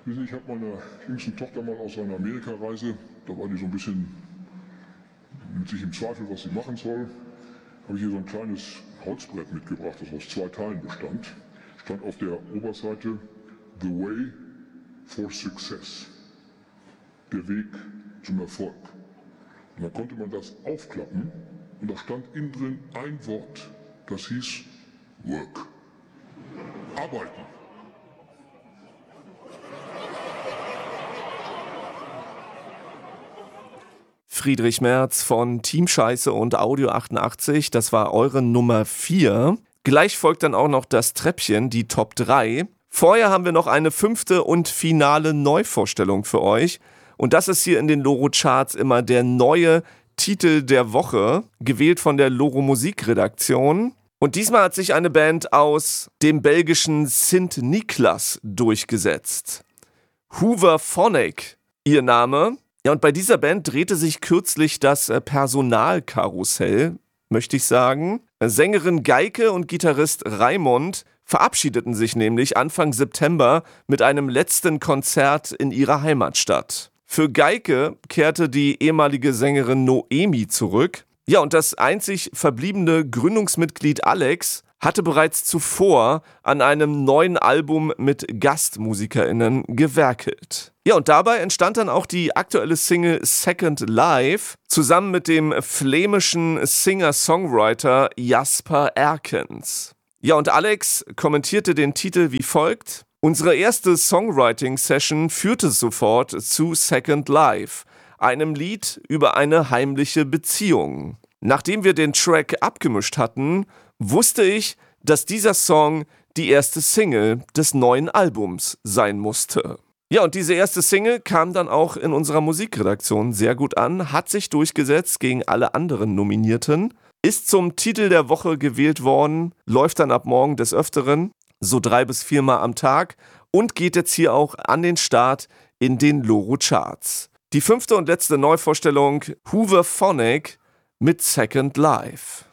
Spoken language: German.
Wissen Sie, ich habe meiner jüngsten Tochter mal aus einer Amerikareise, da war die so ein bisschen mit sich im Zweifel, was sie machen soll, habe ich hier so ein kleines Holzbrett mitgebracht, das aus 2 Teilen bestand. Stand auf der Oberseite The Way for Success, der Weg zum Erfolg. Und dann konnte man das aufklappen und da stand innen drin ein Wort, das hieß Work. Arbeiten. Friedrich Merz von Team Scheiße und Audio 88, das war eure Nummer 4. Gleich folgt dann auch noch das Treppchen, die Top 3. Vorher haben wir noch eine 5. und finale Neuvorstellung für euch. Und das ist hier in den Loro-Charts immer der neue Titel der Woche, gewählt von der Loro-Musikredaktion. Und diesmal hat sich eine Band aus dem belgischen Sint-Niklaas durchgesetzt. Hooverphonic, ihr Name. Ja, und bei dieser Band drehte sich kürzlich das Personalkarussell, möchte ich sagen. Sängerin Geike und Gitarrist Raimond verabschiedeten sich nämlich Anfang September mit einem letzten Konzert in ihrer Heimatstadt. Für Geike kehrte die ehemalige Sängerin Noemi zurück. Ja, und das einzig verbliebene Gründungsmitglied Alex hatte bereits zuvor an einem neuen Album mit GastmusikerInnen gewerkelt. Ja, und dabei entstand dann auch die aktuelle Single Second Life zusammen mit dem flämischen Singer-Songwriter Jasper Erkens. Ja, und Alex kommentierte den Titel wie folgt: Unsere erste Songwriting-Session führte sofort zu Second Life, einem Lied über eine heimliche Beziehung. Nachdem wir den Track abgemischt hatten, wusste ich, dass dieser Song die erste Single des neuen Albums sein musste. Ja, und diese erste Single kam dann auch in unserer Musikredaktion sehr gut an, hat sich durchgesetzt gegen alle anderen Nominierten, ist zum Titel der Woche gewählt worden, läuft dann ab morgen des Öfteren, so 3 bis 4 Mal am Tag und geht jetzt hier auch an den Start in den Loro-Charts. Die 5. und letzte Neuvorstellung, Hooverphonic mit Second Life.